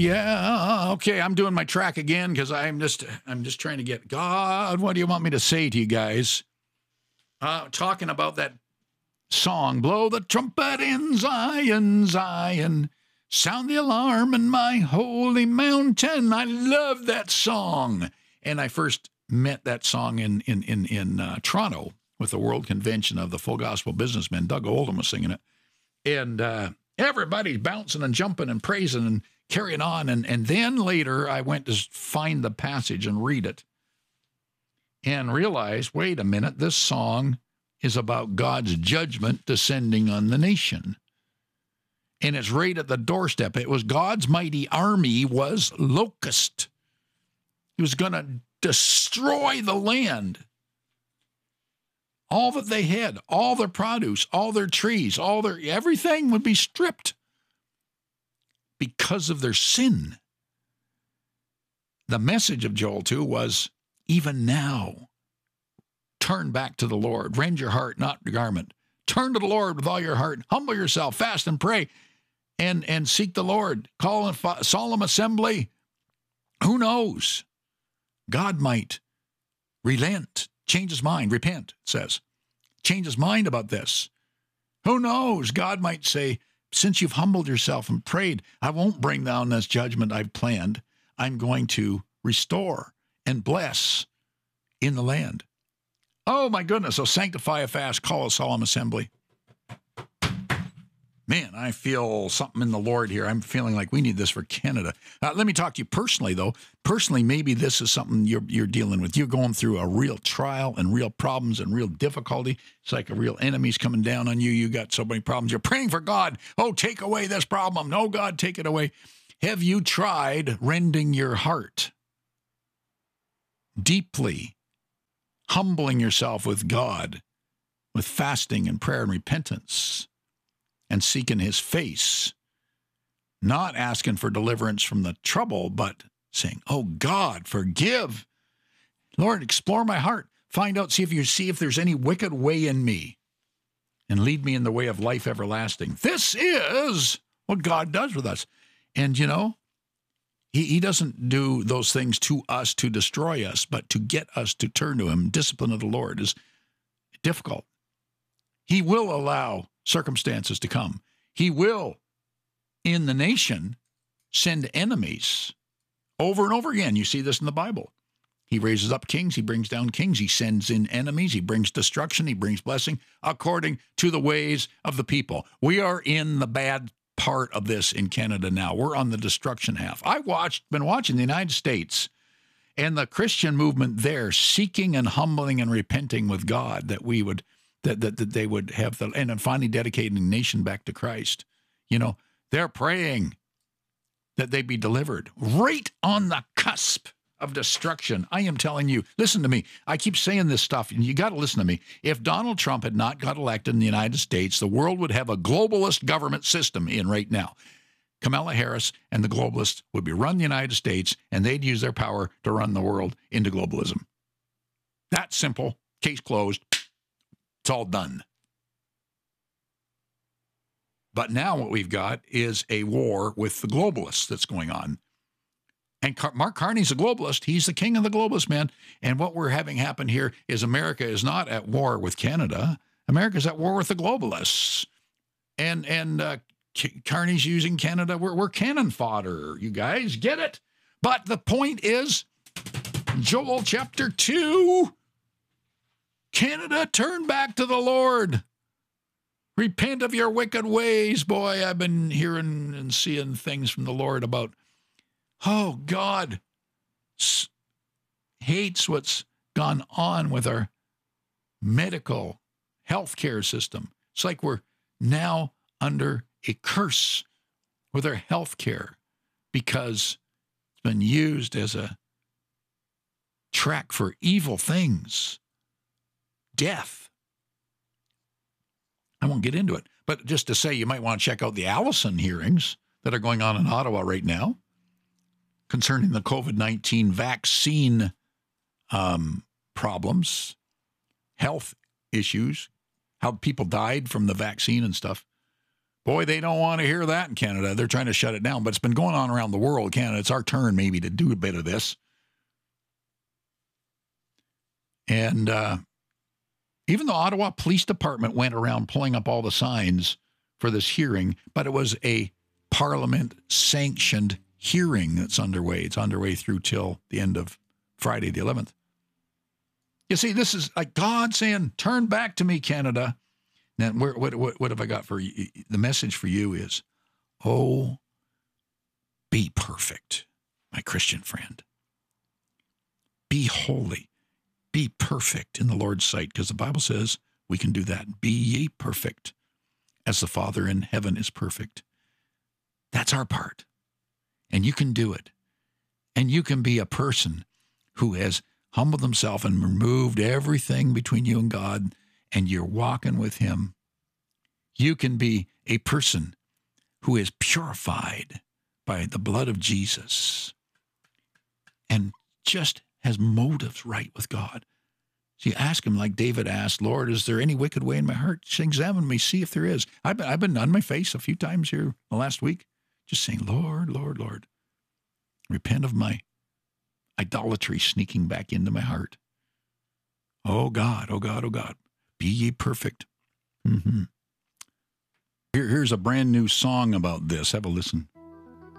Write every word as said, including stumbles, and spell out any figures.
yeah, okay, I'm doing my track again because I'm just I'm just trying to get, God, what do you want me to say to you guys? Uh, talking about that song, blow the trumpet in Zion, Zion, sound the alarm in my holy mountain. I love that song. And I first met that song in in in, in uh, Toronto with the World Convention of the Full Gospel Businessmen. Doug Oldham was singing it. And uh, everybody's bouncing and jumping and praising and carrying on. And, and then later I went to find the passage and read it and realized, wait a minute, this song is about God's judgment descending on the nation. And it's right at the doorstep. It was God's mighty army was locust. He was going to destroy the land. All that they had, all their produce, all their trees, all their, everything would be stripped because of their sin. The message of Joel two was, even now, turn back to the Lord. Rend your heart, not your garment. Turn to the Lord with all your heart. Humble yourself, fast and pray, and, and seek the Lord. Call a solemn assembly. Who knows? God might relent, change his mind, repent, it says. Change his mind about this. Who knows? God might say, since you've humbled yourself and prayed, I won't bring down this judgment I've planned. I'm going to restore and bless in the land. Oh, my goodness. So sanctify a fast, call a solemn assembly. Man, I feel something in the Lord here. I'm feeling like we need this for Canada. Uh, let me talk to you personally, though. Personally, maybe this is something you're you're dealing with. You're going through a real trial and real problems and real difficulty. It's like a real enemy's coming down on you. You got so many problems. You're praying for God. Oh, take away this problem. No, God, take it away. Have you tried rending your heart deeply, humbling yourself with God, with fasting and prayer and repentance, and seeking his face, not asking for deliverance from the trouble, but saying, oh, God, forgive. Lord, explore my heart. Find out, see if you see if there's any wicked way in me, and lead me in the way of life everlasting. This is what God does with us. And, you know, he, he doesn't do those things to us to destroy us, but to get us to turn to him. Discipline of the Lord is difficult. He will allow circumstances to come. He will, in the nation, send enemies over and over again. You see this in the Bible. He raises up kings. He brings down kings. He sends in enemies. He brings destruction. He brings blessing according to the ways of the people. We are in the bad part of this in Canada now. We're on the destruction half. I watched, been watching the United States and the Christian movement there, seeking and humbling and repenting with God that we would That, that that they would have the, and then finally dedicating the nation back to Christ. You know, they're praying that they be delivered right on the cusp of destruction. I am telling you, listen to me. I keep saying this stuff, and you got to listen to me. If Donald Trump had not got elected in the United States, the world would have a globalist government system in right now. Kamala Harris and the globalists would be run the United States, and they'd use their power to run the world into globalism. That simple. Case closed. It's all done. But now what we've got is a war with the globalists that's going on. And Car- Mark Carney's a globalist. He's the king of the globalist, man. And what we're having happen here is America is not at war with Canada. America's at war with the globalists. And and uh, Carney's using Canada. We're, we're cannon fodder, you guys. Get it? But the point is, Joel chapter two, Canada, turn back to the Lord. Repent of your wicked ways. Boy, I've been hearing and seeing things from the Lord about, oh, God hates what's gone on with our medical healthcare system. It's like we're now under a curse with our healthcare because it's been used as a track for evil things. Death. I won't get into it, but just to say, you might want to check out the Allison hearings that are going on in Ottawa right now concerning the COVID nineteen vaccine um, problems, health issues, how people died from the vaccine and stuff. Boy, they don't want to hear that in Canada. They're trying to shut it down, but it's been going on around the world. Canada, it's our turn maybe to do a bit of this. And uh, even the Ottawa Police Department went around pulling up all the signs for this hearing, but it was a Parliament-sanctioned hearing that's underway. It's underway through till the end of Friday the eleventh. You see, this is like God saying, turn back to me, Canada. Now, what, what, what have I got for you? The message for you is, oh, be perfect, my Christian friend. Be holy. Be perfect in the Lord's sight, because the Bible says we can do that. Be ye perfect as the Father in heaven is perfect. That's our part. And you can do it. And you can be a person who has humbled himself and removed everything between you and God, and you're walking with him. You can be a person who is purified by the blood of Jesus and just has motives right with God. So you ask him like David asked, Lord, is there any wicked way in my heart? Just examine me, see if there is. I've been, I've been on my face a few times here the last week, just saying, Lord, Lord, Lord, repent of my idolatry sneaking back into my heart. Oh God, oh God, oh God, be ye perfect. Mm-hmm. Here, here's a brand new song about this. Have a listen.